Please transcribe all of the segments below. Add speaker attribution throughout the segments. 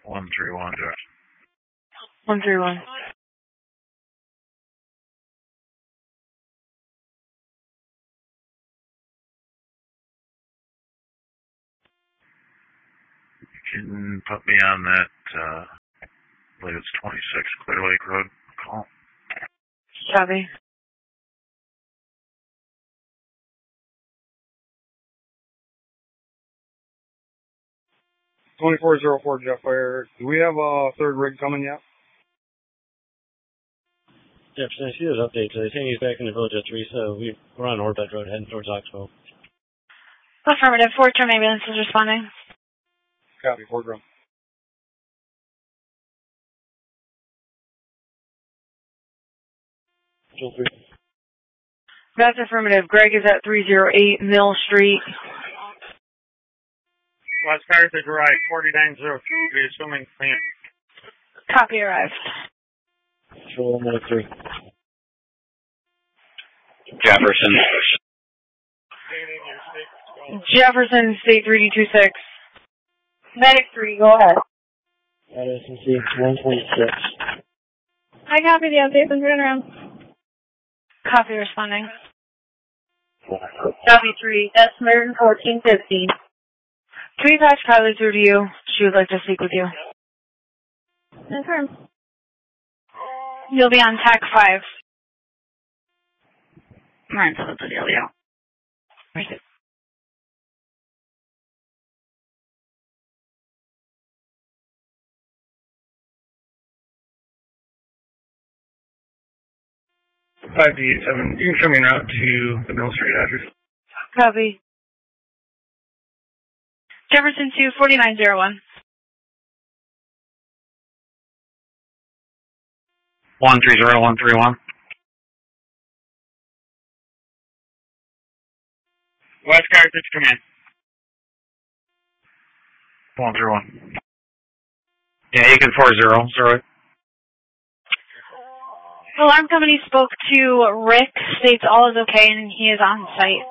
Speaker 1: 131, Jeff.
Speaker 2: 131.
Speaker 1: You can put me on that, I believe it's 26 Clear Lake Road call.
Speaker 2: Copy.
Speaker 3: $2404 Jeff Fire. Do we have a third rig coming yet?
Speaker 4: Jefferson, I see those updates. They're saying he's back in the village at 3, so we're on Orbit Road heading towards Oxbow.
Speaker 2: Affirmative. 4-term ambulance is responding.
Speaker 3: Copy, Fort Drum.
Speaker 2: That's affirmative. Greg is at 308 Mill Street.
Speaker 5: West Carthage, right, 4902, assuming clean.
Speaker 2: Copy, arrived.
Speaker 4: Control 103.
Speaker 6: Jefferson.
Speaker 2: Jefferson, State 3226. Medic 3, go ahead.
Speaker 4: At SNC 126.
Speaker 2: I copy the update. Turn around. Copy, responding. Copy 3, that's Merton 1415. Can we patch Kylie through to you? She would like to speak with you. Confirm. You'll be on TAC 5. Right, so that's the deal, yeah. Where's it?
Speaker 3: Five D87. You can show me an route to the Mill Street address.
Speaker 2: Copy. Jefferson 2, 4901.
Speaker 1: 130131.
Speaker 5: West Carthage, command.
Speaker 1: 131. Yeah, you can 40, sorry.
Speaker 2: Alarm company spoke to Rick, states all is okay, and he is on site.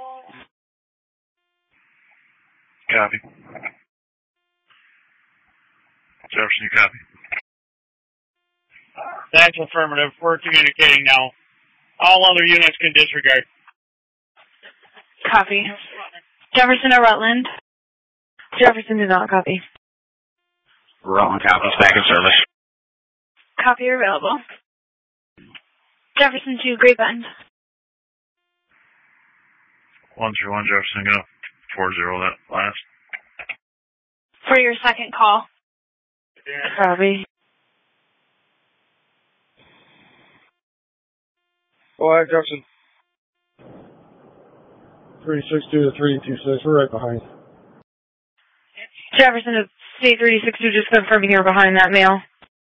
Speaker 1: Copy. Jefferson, you copy.
Speaker 5: That's affirmative. We're communicating now. All other units can disregard.
Speaker 2: Copy. Jefferson or Rutland? Jefferson did not copy.
Speaker 6: Rutland copies back in service.
Speaker 2: Copy available. Jefferson 2, Great Bend.
Speaker 1: 131, Jefferson, go 40 that last.
Speaker 2: For your second call. Copy.
Speaker 3: Go ahead, Jefferson. 362 to 326. We're right behind.
Speaker 2: Jefferson is State 362, just confirming you're behind that mail.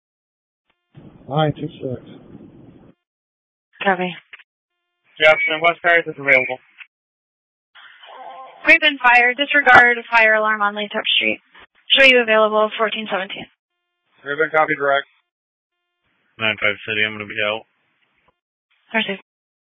Speaker 3: 926.
Speaker 2: Copy.
Speaker 5: Jefferson, West Carthage is available.
Speaker 2: Great Bend fire. Disregard fire alarm on Lathrop Street. Show you available 1417.
Speaker 3: Great Bend, copy direct.
Speaker 1: 95 City, I'm going to be out.
Speaker 2: Thursday.